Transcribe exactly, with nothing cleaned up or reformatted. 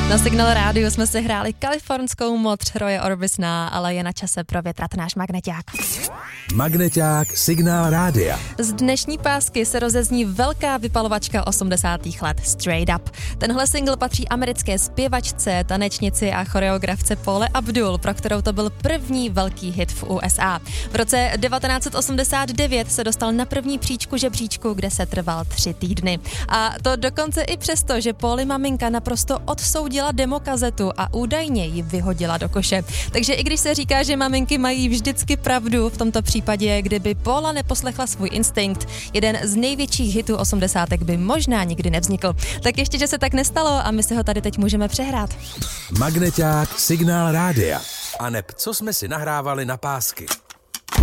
Na Signál rádiu jsme si hráli kalifornskou modř Roye Orbisona, ale je na čase provětrat náš magneťák. Magneťák Signál rádia. Z dnešní pásky se rozezní velká vypalovačka osmdesátých let Straight Up. Tenhle single patří americké zpěvačce, tanečnici a choreografce Paule Abdul, pro kterou to byl první velký hit v U S A. V roce devatenáct set osmdesát devět se dostal na první příčku žebříčku, kde se trval tři týdny. A to dokonce i přesto, že Pauli maminka naprosto odsoudila demokazetu a údajně ji vyhodila do koše. Takže i když se říká, že maminky mají vždycky pravdu, v tomto případě, kdyby Paula neposlechla svůj instinkt, jeden z největších hitů osmdesátek by možná nikdy nevznikl. Tak ještě, že se tak nestalo a my si ho tady teď můžeme přehrát. Magneťák Signál rádia. A neb, co jsme si nahrávali na pásky.